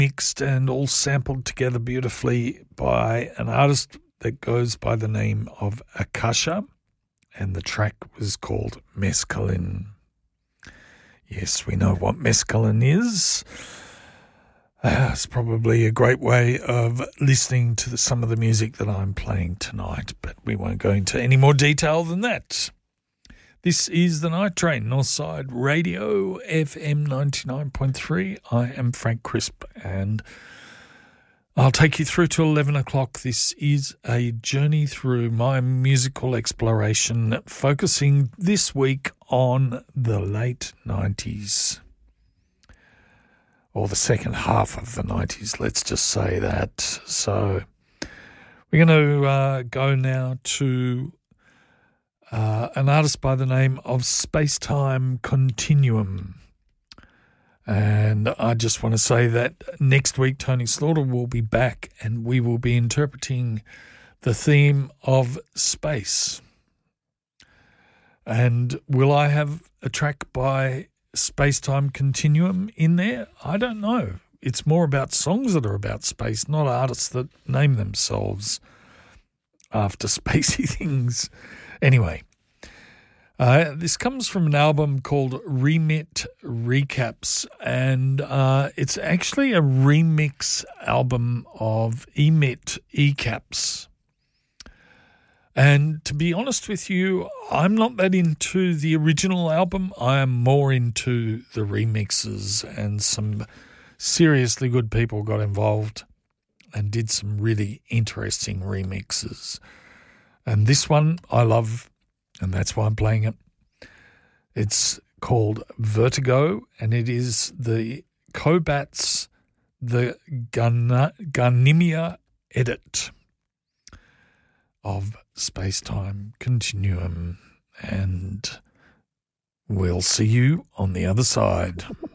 mixed and all sampled together beautifully by an artist that goes by the name of Akasha, and the track was called Mescaline. Yes, we know what mescaline is. It's probably a great way of listening to some of the music that I'm playing tonight, but we won't go into any more detail than that. This is the Night Train, Northside Radio, FM 99.3. I am Frank Crisp, and I'll take you through to 11 o'clock. This is a journey through my musical exploration, focusing this week on the late 90s. Or the second half of the 90s, let's just say that. So we're going to go now to an artist by the name of Space-Time Continuum. And I just want to say that next week Tony Slaughter will be back and we will be interpreting the theme of space. And will I have a track by Space-Time Continuum in there? I don't know. It's more about songs that are about space, not artists that name themselves after spacey things. Anyway, this comes from an album called Remit Recaps, and it's actually a remix album of Emit ECAPs. And to be honest with you, I'm not that into the original album. I am more into the remixes, and some seriously good people got involved and did some really interesting remixes. And this one I love, and that's why I'm playing it. It's called Vertigo, and it is the Kobats, the Ghanimia edit of Space-Time Continuum, and we'll see you on the other side.